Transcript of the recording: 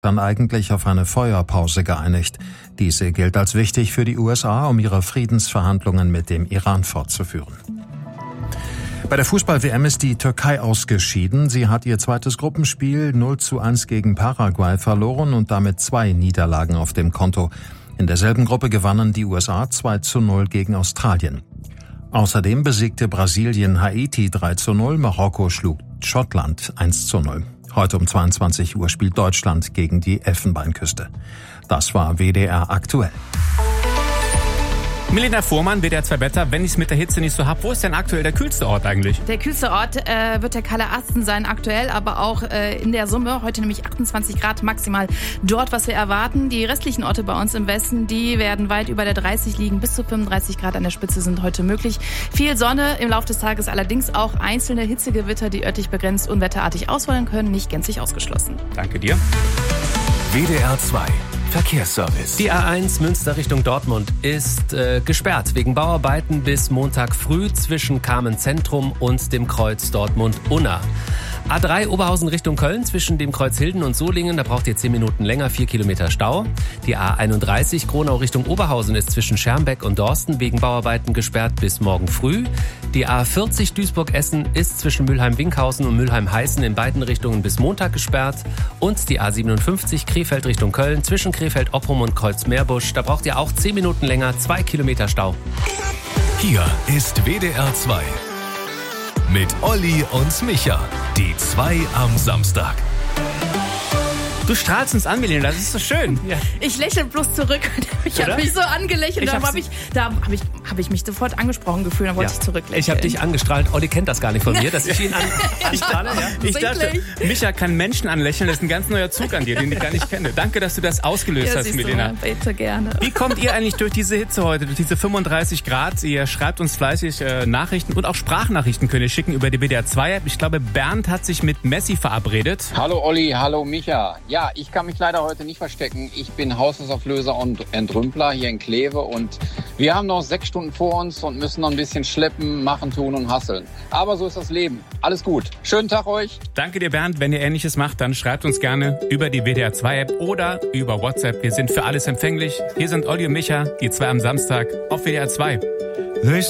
dann eigentlich auf eine Feuerpause geeinigt. Diese gilt als wichtig für die USA, um ihre Friedensverhandlungen mit dem Iran fortzuführen. Bei der Fußball-WM ist die Türkei ausgeschieden. Sie hat ihr zweites Gruppenspiel 0:1 gegen Paraguay verloren und damit 2 Niederlagen auf dem Konto. In derselben Gruppe gewannen die USA 2:0 gegen Australien. Außerdem besiegte Brasilien Haiti 3:0, Marokko schlug Schottland 1:0. Heute um 22 Uhr spielt Deutschland gegen die Elfenbeinküste. Das war WDR aktuell. Milena Fuhrmann, WDR 2 Wetter, wenn ich es mit der Hitze nicht so hab, wo ist denn aktuell der kühlste Ort eigentlich? Der kühlste Ort wird der Kalle Asten sein aktuell, aber auch in der Summe. Heute nämlich 28 Grad maximal dort, was wir erwarten. Die restlichen Orte bei uns im Westen, die werden weit über der 30 liegen. Bis zu 35 Grad an der Spitze sind heute möglich. Viel Sonne im Laufe des Tages, allerdings auch einzelne Hitzegewitter, die örtlich begrenzt unwetterartig ausfallen können, nicht gänzlich ausgeschlossen. Danke dir. WDR 2 Verkehrsservice. Die A1 Münster Richtung Dortmund ist gesperrt wegen Bauarbeiten bis Montag früh zwischen Kamen Zentrum und dem Kreuz Dortmund-Unna. A3 Oberhausen Richtung Köln zwischen dem Kreuz Hilden und Solingen, da braucht ihr 10 Minuten länger, 4 Kilometer Stau. Die A31 Kronau Richtung Oberhausen ist zwischen Schermbeck und Dorsten wegen Bauarbeiten gesperrt bis morgen früh. Die A40 Duisburg-Essen ist zwischen Mülheim-Winkhausen und Mülheim-Heißen in beiden Richtungen bis Montag gesperrt. Und die A57 Krefeld Richtung Köln zwischen Krefeld-Opprum und Kreuz-Meerbusch, da braucht ihr auch 10 Minuten länger, 2 Kilometer Stau. Hier ist WDR 2 mit Olli und Micha. Die 2 am Samstag. Du strahlst uns an, Milena, das ist so schön. Ja. Ich lächle bloß zurück. Ich habe mich so angelächelt. Da hab ich mich sofort angesprochen gefühlt. Dann wollte ich zurücklächeln. Ich habe dich angestrahlt. Olli kennt das gar nicht von mir, dass ich ihn anstrahle. Ja? Ich dachte, Micha kann Menschen anlächeln. Das ist ein ganz neuer Zug an dir, den ich gar nicht kenne. Danke, dass du das ausgelöst hast, Milena. Bitte gerne. Wie kommt ihr eigentlich durch diese Hitze heute, durch diese 35 Grad? Ihr schreibt uns fleißig Nachrichten und auch Sprachnachrichten könnt ihr schicken über die WDR 2-App. Ich glaube, Bernd hat sich mit Messi verabredet. Hallo Olli, hallo Micha. Ja, ich kann mich leider heute nicht verstecken. Ich bin Haushaltsauflöser und Entrümpler hier in Kleve und wir haben noch 6 Stunden vor uns und müssen noch ein bisschen schleppen, machen, tun und hasseln. Aber so ist das Leben. Alles gut. Schönen Tag euch. Danke dir, Bernd. Wenn ihr Ähnliches macht, dann schreibt uns gerne über die WDR 2-App oder über WhatsApp. Wir sind für alles empfänglich. Hier sind Olli und Micha, die 2 am Samstag auf WDR 2.